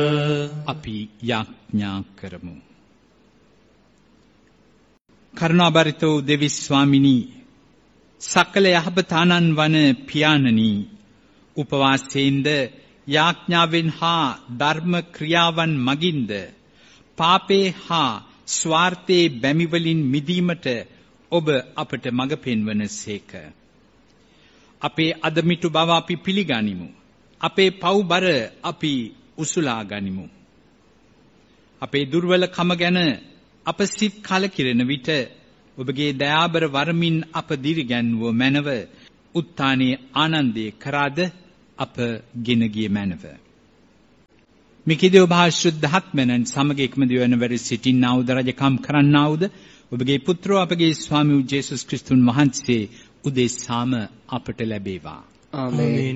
අපි යාඥා කරමු. කරුණාබරිත වූ දෙවි ස්වාමිනී, සකල යහපත ආනන් වන පියාණනි, උපවාසයෙන්ද යාඥාවෙන් හා ධර්ම ක්‍රියාවන් මගින්ද පාපේ හා ස්වාර්ථයේ බැමිවලින් මිදීමට ඔබ අපට මඟ පෙන්වන සේක. අපේ අදමිටු බව අපි පිළිගනිමු. අපේ පව්බර අපි උසුලා ගනිමු. අපේ දුර්වලකම ගැන අප සිත් කලකිරෙන විට ඔබගේ දයාබර වරමින් අප දිරිගැන්වුව මැනව උත්ථානයේ ආනන්දේ කරාද අප ගෙන ගිය මැනව. මිකිදේ ඔබ ශුද්ධාත්මයන් සමග එක්මදී වන වෙරි සිටින්නා වූ රජකම් කරන්නා වූද ඔබගේ පුත්‍රෝ අපගේ ස්වාමී වූ ජේසුස් ක්‍රිස්තුන් වහන්සේ උදෙසාම අපට ලැබේවා. ආමේන්.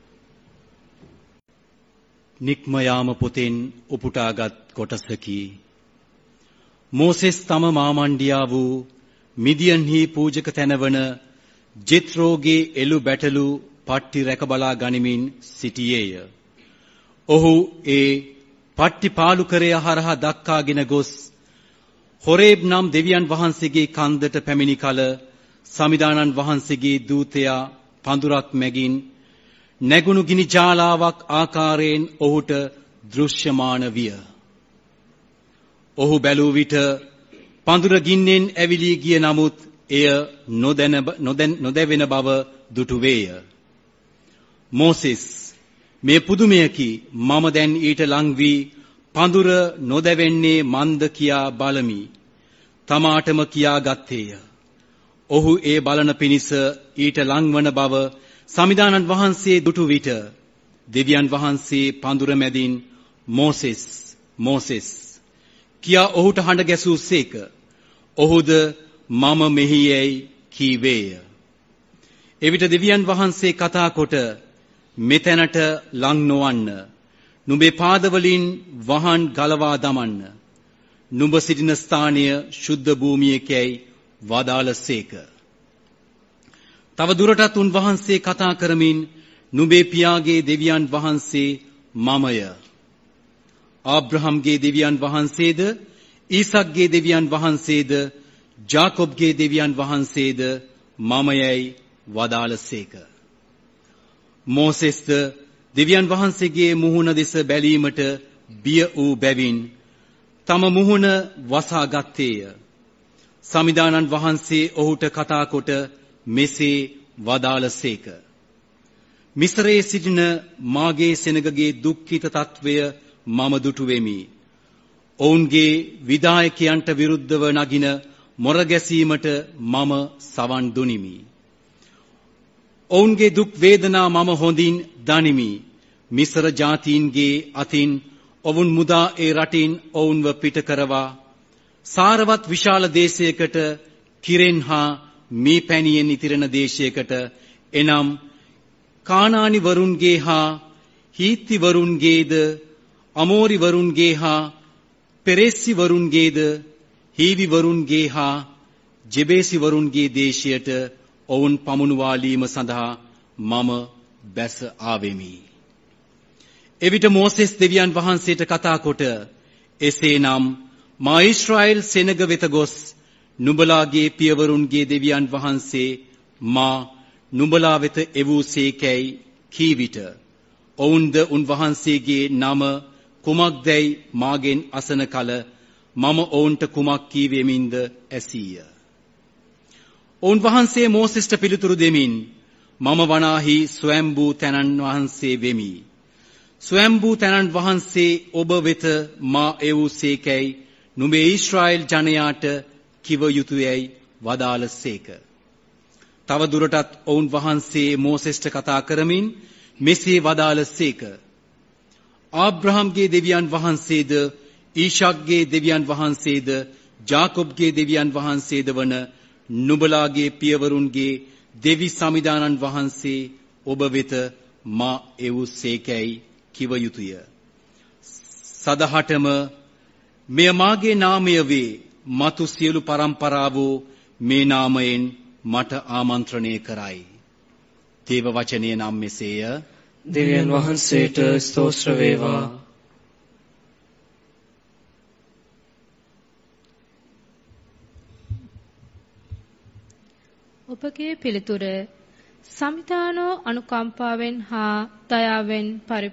නික්ම යාම පොතෙන් උපුටාගත් කොටසකි. මෝසෙස් තම මාමණ්ඩියා වූ මිදියන්හි පූජක තැනවන ජෙත්‍රෝගේ එළු බැටළු පට්ටි රැක බලා ගනිමින් සිටියේය. ඔහු ඒ පට්ටි පාලුකරය හරහා දක්කාගෙන ගොස් හොරේබ් නම් දෙවියන් වහන්සේගේ කන්දට පැමිණි කල සමිදානන් වහන්සේගේ දූතයා පඳුරක් මැගින් නැගුණු ගිනි ජාලාවක් ආකාරයෙන් ඔහුට දෘශ්‍යමාන විය. ඔහු බැලූ විට පඳුර ගින්නෙන් ඇවිලී ගිය නමුත් එය නොදැවෙන බව දුටු වේය. මෝසෙස්, මේ පුදුමයකි, මම දැන් ඊට ලං වී පඳුර නොදැවෙන්නේ මන්ද කියා බලමි. තමාටම කියා ගත්තේය. ඔහු ඒ බලන පිණිස ඊට ලංවන බව සමිදානන් වහන්සේ දුටු විට දෙවියන් වහන්සේ පඳුර මැදින් මෝසෙස්, මෝසෙස් කියා ඔහුට හඬ ගැසූසේක. ඔහුද මම මෙහි යැයි කීවේය. එවිට දෙවියන් වහන්සේ කතා කොට මෙතැනට ලං නොවන්න, නුඹේ පාදවලින් වහන් ගලවා දමන්න, නුඹ සිටින ස්ථානය ශුද්ධ භූමියකැයි වදාළසේක. තව දුරටත් උන්වහන්සේ කතා කරමින් නුඹේ පියාගේ දෙවියන් වහන්සේ මමය. ආබ්‍රහම්ගේ දෙවියන් වහන්සේද, ඊසක්ගේ දෙවියන් වහන්සේද, ජාකොබ්ගේ දෙවියන් වහන්සේද මමයයි වදාළසේක. මෝසෙස්ද දෙවියන් වහන්සේගේ මුහුණ දෙස බැලීමට බිය වූ බැවින් තම මුහුණ වසා ගත්තේය. සමිදානන් වහන්සේ ඔහුට කතා කොට මෙසේ වදාළසේක. මිස්රයේ සිටින මාගේ සෙනගගේ දුක්ඛිත තත්වය මම දුටු වෙමි. ඔවුන්ගේ විධායකයන්ට විරුද්ධව නගින මොර ගැසීමට මම සවන් දුනිමි. ඔවුන්ගේ දුක් වේදනා මම හොඳින් දනිමි. මිස්ර ජාතීන්ගේ අතින් ඔවුන් මුදා ඒ රටින් ඔවුන්ව පිට කරවා සාරවත් විශාල දේශයකට, කිරෙන් හා මී පැණියෙන් ඉතිරෙන දේශයකට, එනම් කානානි වරුන්ගේ හා හීත්ති වරුන්ගේද, අමෝරි වරුන්ගේ හා පෙරෙස්සි වරුන්ගේද, හීවි වරුන්ගේ හා ජෙබේසි වරුන්ගේ දේශයට ඔවුන් පමුණුවාලීම සඳහා මම බැස ආවෙමි. එවිට මෝසෙස් දෙවියන් වහන්සේට කතා කොට එසේනම් මා ඊශ්‍රායෙල් සෙනග වෙත ගොස් නුඹලාගේ පියවරුන්ගේ දෙවියන් වහන්සේ මා නුඹලා වෙත එවූසේකැයි කී විට ඔවුන්ද උන්වහන්සේගේ නම කුමක්දැයි මාගෙන් අසන කල මම ඔවුන්ට කුමක් කීවෙමින්ද ඇසීය. ඔවුන් වහන්සේ මෝසෙස්ට පිළිතුරු දෙමින් මම වනාහි ස්වයම්බූ තැනන් වහන්සේ වෙමි. ස්වයම්බූ තැනන් වහන්සේ ඔබ වෙත මා එවූසේකැයි නුඹේ ඊශ්‍රායෙල් ජනයාට කිව යුතුයයි වදාළසේක. තව දුරටත් ඔවුන් වහන්සේ මෝසෙස්ට කතා කරමින් මෙසේ වදාළසේක. ආබ්‍රහම්ගේ දෙවියන් වහන්සේද, ඊශාක්ගේ දෙවියන් වහන්සේද, ජාකොබ්ගේ දෙවියන් වහන්සේද වන නුඹලාගේ පියවරුන්ගේ දෙවි සමිදානන් වහන්සේ ඔබ වෙත මා එවූසේකැයි කිව යුතුය. සදහටම මෙය මාගේ නාමය වේ. මතු සියලු පරම්පරාවෝ මේ නාමයෙන් මට ආමන්ත්‍රණය කරයි. දේව වචනය නම් මෙසේය. දෙවියන් වහන්සේට ස්තෝත්‍ර වේවා. ඔබගේ පිළිතුර සමිතානෝ අනුකම්පාවෙන් හා දයාවෙන්